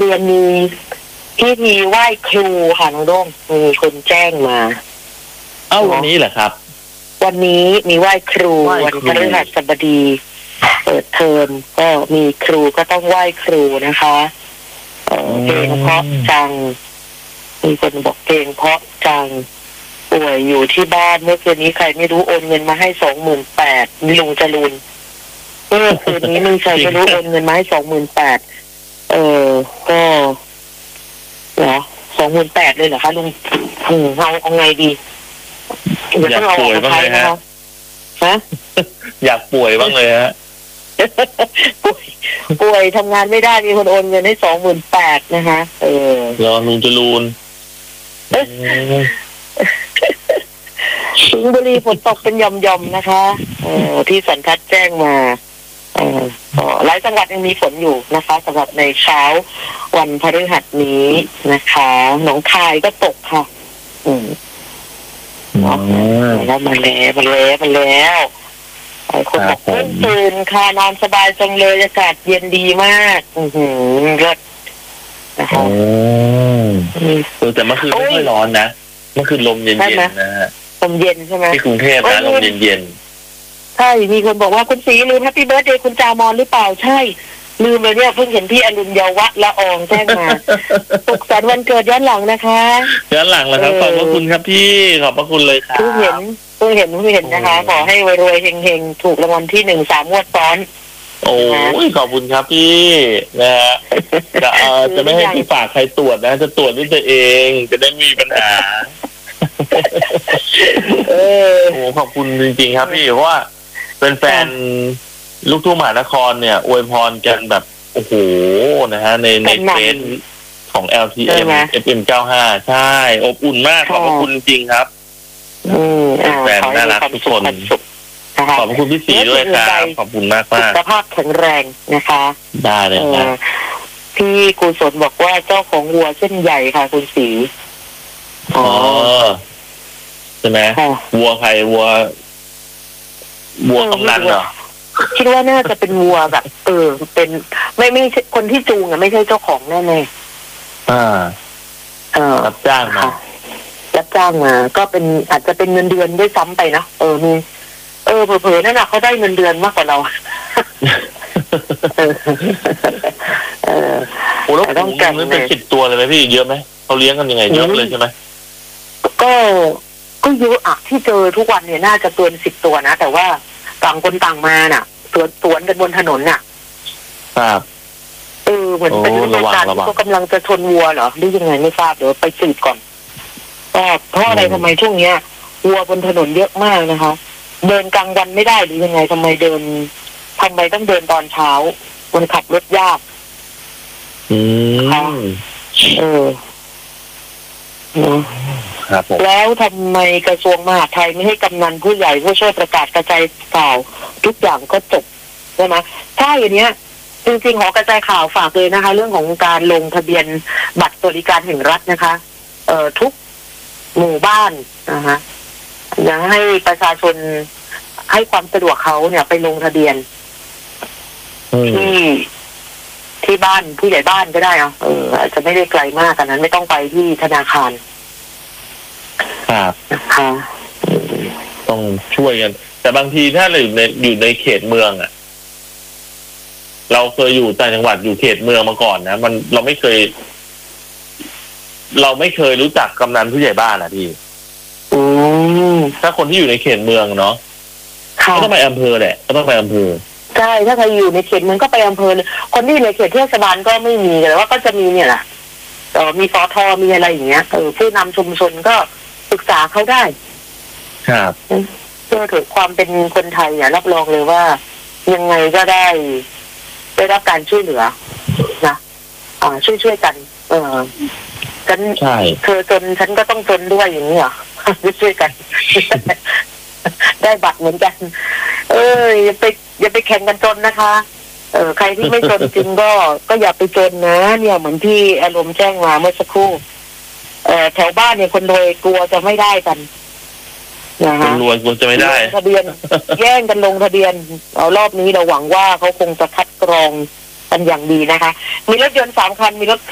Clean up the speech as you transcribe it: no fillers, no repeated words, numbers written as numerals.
เรียนมีพิธีไหว้ครูค่ะน้องโด้งมีคนแจ้งมาวันนี้เหรอครับวันนี้มีไหว้ครูวันพฤหัสบดีเปิดเทอมก็มีครูก็ต้องไหว้ครูนะคะเพลงเพราะจังมีคนบอกเพลงเพราะจังป่วยอยู่ที่บ้านเมื่อคืนนี้ใครไม่รู้โอนเงินมาให้28,000ลุงจรูนเมื่อคืนนี้มึงใครไม่รู้โอนเงินมาให้28,000ก็เหรอ28,000เลยเหรอคะลุงเอาไงดีอยากป่วยบ้างเลยฮะอยากป่วยบ้างเลยฮะป่วยทำงานไม่ได้มีคนโอนเงินให้28,000นะคะรอลุงจรูนสิงห์บุรีฝนตกเป็นหย่อมๆนะคะที่สันทัดแจ้งมาหลายจังหวัดยังมีฝนอยู่นะคะสำหรับในเช้าวันพฤหัสนี้นะคะหนองคายก็ตกค่ะแล้วมาแล้วคนบอกเพิ่งตื่นค่ะนอนสบายจังเลยอากาศเย็นดีมากเลิศนะคะแต่เมื่อคืนไม่ค่อยร้อนนะเมื่อคืนลมเย็นๆนะฮะลมเย็นใช่ไหมที่กรุงเทพนะลมเย็นใช่มีคนบอกว่าคุณศรีลืมแฮปปี้เบิร์ธเดย์คุณจามอนหรือเปล่าใช่ลืมเลยเนี่ยเพิ่งเห็นพี่อรุณเยาวะละอองแจ้งมาสุขสันต์วันเกิดย้อนหลังนะคะย้อนหลังแล้วครับขอบพระคุณครับพี่ขอบพระคุณเลยครับเพิ่งเห็นนะคะขอให้รวยๆเฮงๆถูกรางวัลที่1 3 งวดซ้อนโอ้ยขอบคุณครับพี่นะฮะจะไม่ให้พี่ฝากใครตรวจนะจะตรวจด้วยตัวเองจะได้มีปัญหาโอ้ขอบคุณจริงๆครับพี่เพราะว่าเป็นแฟนลูกทุ่งมหานครเนี่ยอวยพรกันแบบโอ้โหนะฮะในเฟซของ LTM FM 95ใช่อบอุ่นมากขอบคุณจริงๆครับแฟนน่ารักทุกคนขอบคุณพี่ศรีด้วยครับขอบคุณมากมากสุขภาพแข็งแรงนะคะได้เลยนะพี่กุศลบอกว่าเจ้าของวัวเส้นใหญ่ค่ะคุณศรีใช่ไหมวัวใครวัวกำนันเหรอคิดว่าน่าจะเป็นวัวแบบเป็นไม่ใช่คนที่จูงไม่ใช่เจ้าของแน่ๆรับจ้างมาก็เป็นอาจจะเป็นเงินเดือนด้วยซ้ำไปนะมีเผลอๆนั่นน่ะเขาได้เงินเดือนมากกว่าเราโอ้แล้วต้องการเป็น10 ตัวเลยไหมพี่เยอะไหมเขาเลี้ยงกันยังไงเยอะเลยใช่ไหมก็เยอะอะที่เจอทุกวันเนี่ยน่าจะเกิน10 ตัวนะแต่ว่าต่างคนต่างมาน่ะสวนกันบนถนนน่ะครับเหมือนเป็นเรื่องการที่เขากำลังจะชนวัวเหรอหรือยังไงไม่ทราบเดี๋ยวไปสืบก่อนเพราะอะไรทำไมช่วงเนี้ยวัวบนถนนเยอะมากนะคะเดินกลางวันไม่ได้หรือยังไงทำไมต้องเดินตอนเช้าคนขับรถยากแล้วทำไมกระทรวงมหาดไทยไม่ให้กำนันผู้ใหญ่ผู้ช่วยประกาศกระจายข่าวทุกอย่างก็จบใช่ไหมถ้าอย่างเนี้ยจริงๆขอกระจายข่าวฝากเลยนะคะเรื่องของการลงทะเบียนบัตรสวัสดิการแห่งรัฐนะคะทุกหมู่บ้านนะคะอยากให้ประชาชนให้ความสะดวกเขาเนี่ยไปลงทะเบียนที่บ้านผู้ใหญ่บ้านก็ได้อาจจะไม่ได้ไกลมากขนาดนั้นไม่ต้องไปที่ธนาคารครับนะคะต้องช่วยกันแต่บางทีถ้าเราอยู่ในเขตเมืองอ่ะเราเคยอยู่ต่างจังหวัดอยู่เขตเมืองมาก่อนนะเราไม่เคยรู้จักกำนันผู้ใหญ่บ้านอ่ะพี่ถ้าคนที่อยู่ในเขตเมืองเนาะก็ต้องไปอำเภอแหละก็ต้องไปอำเภอใช่ถ้าใครอยู่ในเขตเมืองก็ไปอำเภอคนที่ในเขตเทศบาลก็ไม่มีแต่ว่าก็จะมีเนี่ยแหละมีสทมีอะไรอย่างเงี้ยผู้นำชุมชนก็ศึกษาเขาได้ครับเพื่อถึงความเป็นคนไทยเนี่ยรับรองเลยว่ายังไงก็ได้รับการช่วยเหลือนะช่วยกันฉันเธอจนฉันก็ต้องจนด้วยอย่างนี้เหรอช่วยกันได้บัตรเหมือนกันอย่าไปแข่งกันจนนะคะใครที่ไม่จนจริงก็อย่าไปจนนะเนี่ยเหมือนที่อารมณ์แจ้งมาเมื่อสักครู่แถวบ้านเนี่ยคนรวยกลัวจะไม่ได้กันนะคะคนรวยกลัวจะไม่ได้ทะเบียนแย่งกันลงทะเบียนรอบนี้เราหวังว่าเขาคงจะคัดกรองกันอย่างดีนะคะมีรถยนต์3 คันมีรถ